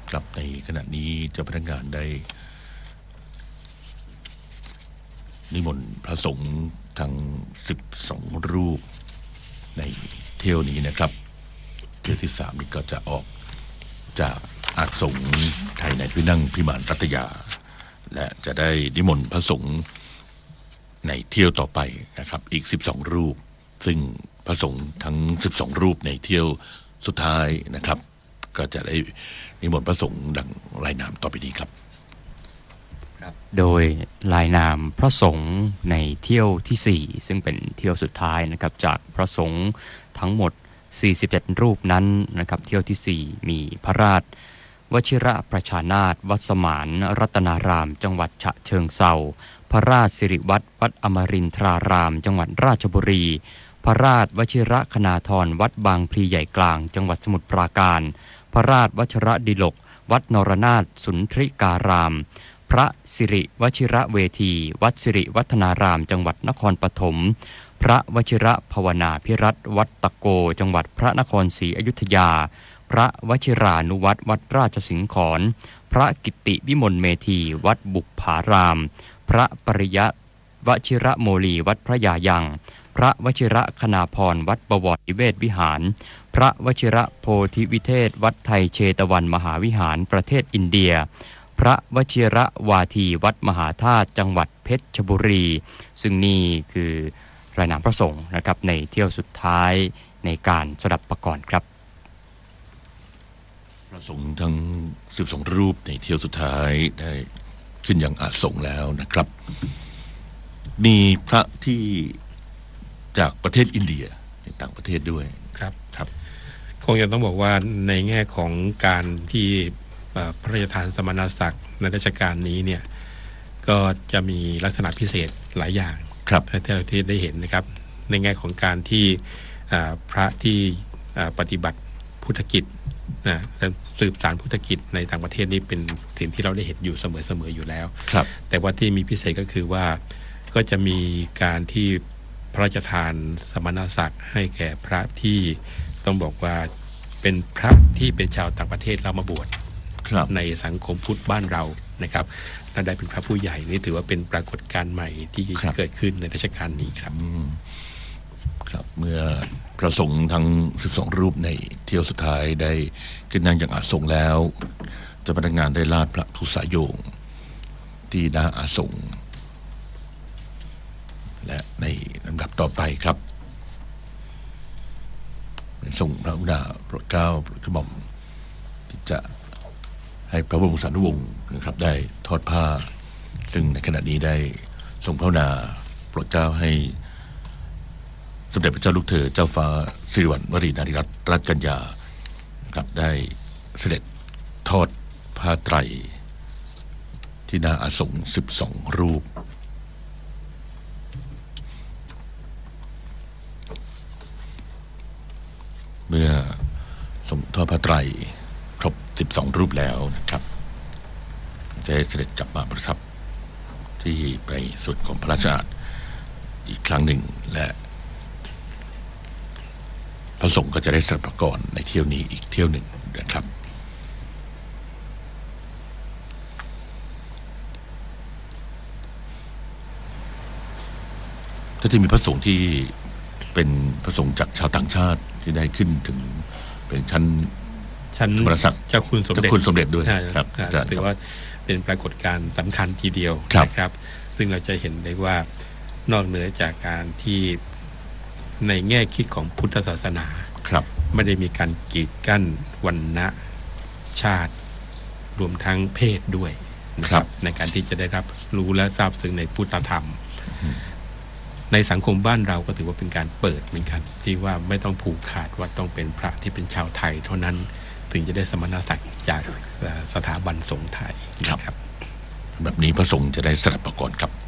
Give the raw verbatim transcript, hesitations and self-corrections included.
ครับในขณะนี้เจ้าพนักงานได้นิมนต์พระสงฆ์ทั้งสิบสองรูปในเที่ยวนี้นะครับเที่ยวที่สามนี้ก็จะออกจากอาสมไทยในที่นั่งพิมานรัตยาและจะได้นิมนต์พระสงฆ์ในเที่ยวต่อไปนะครับอีกสิบสองรูปซึ่งพระสงฆ์ทั้งสิบสองรูปในเที่ยวสุดท้ายนะครับก็จะได้นิมนต์พระสงฆ์ดังรายนามต่อไปนี้ครับโดยรายนามพระสงฆ์ในเที่ยวที่สี่ซึ่งเป็นเที่ยวสุดท้ายนะครับจากพระสงฆ์ทั้งหมดสี่สิบเจ็ดรูปนั้นนะครับเที่ยวที่สี่มีพระราชวชิระประชานาถวัดสมานรัตนารามจังหวัดฉะเชิงเทราพระราชสิริวัตรวัดอมรินทรารามจังหวัดราชบุรีพระราชวชิระคณาธรวัดบางพลีใหญ่กลางจังหวัดสมุทรปราการพระราชวชระดิลกวัดนรนาถสุนทริการามพระสิริวชิระเวทีวัดสิริวัฒนารามจังหวัดนครปฐมพระวชิระภาวนาพิรัตวัดตะโกจังหวัดพระนครศรีอยุธยาพระวชิรานุวัตรวัดราชสิงห์ขอนพระกิตติวิมลเมธีวัดบุปผารามพระปริยะวชิระโมลีวัดพระยายังพระวชิระคณาพรวัดบวรนิเวศวิหารพระวชิระโพธิวิเทศวัดไทยเชตวันมหาวิหารประเทศอินเดียพระวชิระวาทีวัดมหาธาตุจังหวัดเพชรบุรีซึ่งนี่คือรายนามพระสงฆ์นะครับในเที่ยวสุดท้ายในการสดับประกรณ์ครับพระสงฆ์ทั้งสิบสองรูปในเที่ยวสุดท้ายได้ขึ้นยังอาสงแล้วนะครับมีพระที่จากประเทศอินเดียในต่างประเทศด้วยครับครับคงจะต้องบอกว่าในแง่ของการที่พระราชทานสมณศักดิ์ในราชการนี้เนี่ยก็จะมีลักษณะพิเศษหลายอย่างครับที่เราที่ได้เห็นนะครับในแง่ของการที่พระที่ปฏิบัติพุทธกิจนะสืบสานพุทธกิจในต่างประเทศนี้เป็นสิ่งที่เราได้เห็นอยู่เสมอๆอยู่แล้วแต่ว่าที่มีพิเศษก็คือว่าก็จะมีการที่พระราชทานสมณศักดิ์ให้แก่พระที่ต้องบอกว่าเป็นพระที่เป็นชาวต่างประเทศแล้วมาบวชในสังคมพุทธบ้านเรานะครับและได้เป็นพระผู้ใหญ่นี่ถือว่าเป็นปรากฏการณ์ใหม่ที่เกิดขึ้นในรัชกาลนี้ครับครับเมื่อพระสงฆ์ทั้งสิบสองรูปในเที่ยวสุดท้ายได้ขึ้นนั่งอย่างอาสงแล้วเจ้าพนักงานได้ลาดพระพุทธสายโยงที่หน้าอาสงและในลำดับต่อไปครับทรงพระกรุณาโปรดเกล้าโปรดกระหม่อมที่จะให้พระบรมสารีวงศ์นะครับได้ทอดผ้าซึ่งในขณะนี้ได้ทรงพระกรุณาโปรดเกล้าให้สมเด็จพระเจ้าลูกเธอเจ้าฟ้าสิริวัณวรีนารีรัตนรัตนกัญญาครับได้เสด็จทอดผ้าไตรที่หน้าอาสงสิบสองรูปเมื่อทรงทอดผ้าไตรครบสิบสองรูปแล้วนะครับจะเสด็จกลับมาประทับที่ไปส่วนของพระราชอาณาอีกครั้งหนึ่งและพระสงฆ์ก็จะได้สดับประกรณ์ในเที่ยวนี้อีกเที่ยวหนึ่งนะครับถ้าจะมีพระสงฆ์ที่เป็นพระสงฆ์จากชาวต่างชาติที่ได้ขึ้นถึงเป็นชั้นชั้นสมณศักดิ์เจ้าคุณสมเด็จเจ้าคุณสมเด็จด้วยครับถือว่าเป็นปรากฏการณ์สำคัญทีเดียวนะครับซึ่งเราจะเห็นได้ว่านอกเหนือจากการที่ในแง่คิดของพุทธศาสนาไม่ได้มีการกีดกั้นวรรณะชาติรวมทั้งเพศด้วยนะครับในการที่จะได้รับรู้และทราบซึ้งในพุทธธรรมในสังคมบ้านเราก็ถือว่าเป็นการเปิดเหมือนกันที่ว่าไม่ต้องผูกขาดว่าต้องเป็นพระที่เป็นชาวไทยเท่านั้นถึงจะได้สมณศักดิ์จากสถาบันสงฆ์ไทยครับแบบนี้พระสงฆ์จะได้สดับประกรณ์ครับ